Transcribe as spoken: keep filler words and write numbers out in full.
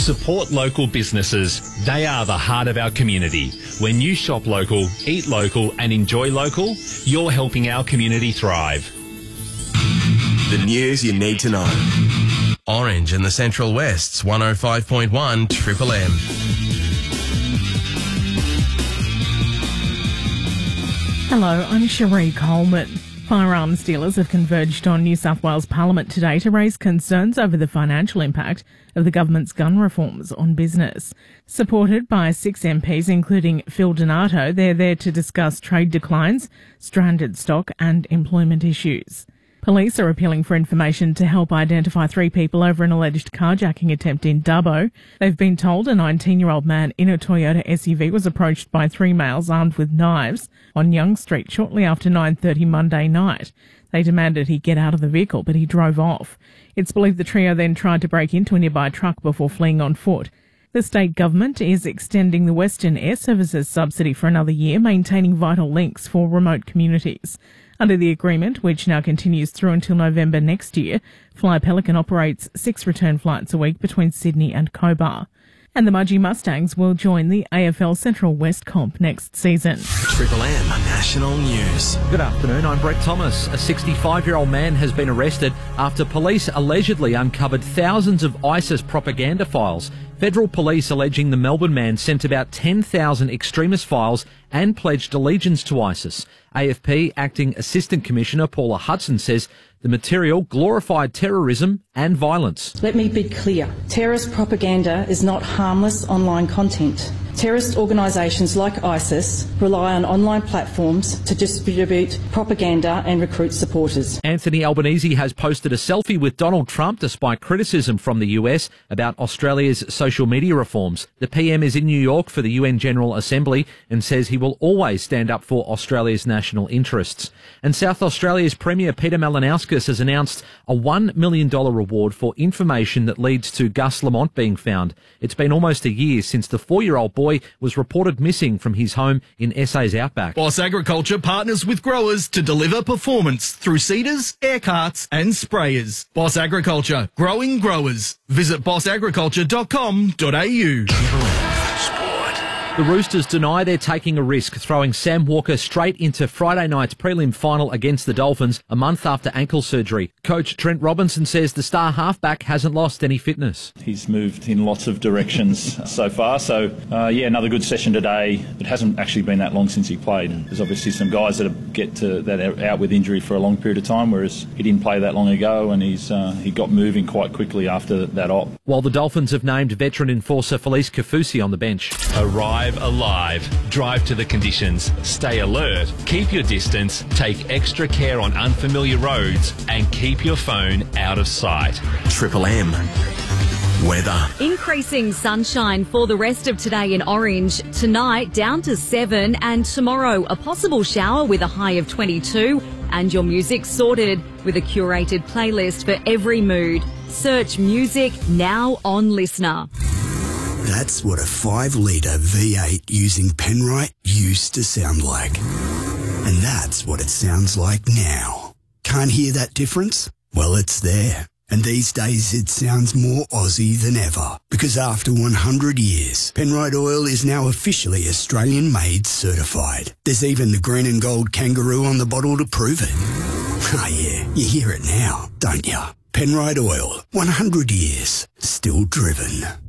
Support local businesses. They are the heart of our community. When you shop local, eat local and enjoy local, you're helping our community thrive. The news you need to know. Orange in the Central West's one oh five point one Triple M. Hello, I'm Cherie Coleman. Firearms dealers have converged on New South Wales Parliament today to raise concerns over the financial impact of the government's gun reforms on business. Supported by six M Ps, including Phil Donato, they're there to discuss trade declines, stranded stock and employment issues. Police are appealing for information to help identify three people over an alleged carjacking attempt in Dubbo. They've been told a nineteen-year-old man in a Toyota S U V was approached by three males armed with knives on Young Street shortly after nine thirty Monday night. They demanded he get out of the vehicle, but he drove off. It's believed the trio then tried to break into a nearby truck before fleeing on foot. The state government is extending the Western Air Services subsidy for another year, maintaining vital links for remote communities. Under the agreement, which now continues through until November next year, Fly Pelican operates six return flights a week between Sydney and Cobar. And the Mudgee Mustangs will join the A F L Central West Comp next season. Triple M National News. Good afternoon, I'm Brett Thomas. A sixty-five-year-old man has been arrested after police allegedly uncovered thousands of ISIS propaganda files. Federal police alleging the Melbourne man sent about ten thousand extremist files and pledged allegiance to ISIS. A F P Acting Assistant Commissioner Paula Hudson says the material glorified terrorism and violence. Let me be clear. Terrorist propaganda is not harmless online content. Terrorist organisations like ISIS rely on online platforms to distribute propaganda and recruit supporters. Anthony Albanese has posted a selfie with Donald Trump despite criticism from the U S about Australia's social media reforms. The P M is in New York for the U N General Assembly and says he will always stand up for Australia's national interests. And South Australia's Premier Peter Malinauskas has announced a one million dollars reward for information that leads to Gus Lamont being found. It's been almost a year since the four-year-old boy was reported missing from his home in S A's outback. Boss Agriculture partners with growers to deliver performance through seeders, air carts and sprayers. Boss Agriculture, growing growers. Visit boss agriculture dot com dot a u. The Roosters deny they're taking a risk, throwing Sam Walker straight into Friday night's prelim final against the Dolphins a month after ankle surgery. Coach Trent Robinson says the star halfback hasn't lost any fitness. He's moved in lots of directions so far, so uh, yeah, another good session today. It hasn't actually been that long since he played. There's obviously some guys that get to that are out with injury for a long period of time, whereas he didn't play that long ago, and he's uh, he got moving quite quickly after that op. While the Dolphins have named veteran enforcer Felice Kafusi on the bench. Arrive alive. Drive to the conditions. Stay alert. Keep your distance. Take extra care on unfamiliar roads and keep your phone out of sight. Triple M weather. Increasing sunshine for the rest of today in Orange. Tonight down to seven, and tomorrow a possible shower with a high of twenty-two. And your music sorted with a curated playlist for every mood. Search music now on Listener. That's what a five litre V eight using Penrite used to sound like. And that's what it sounds like now. Can't hear that difference? Well, it's there. And these days it sounds more Aussie than ever. Because after one hundred years, Penrite Oil is now officially Australian-made certified. There's even the green and gold kangaroo on the bottle to prove it. Ah, yeah, you hear it now, don't you? Penrite Oil, one hundred years, still driven.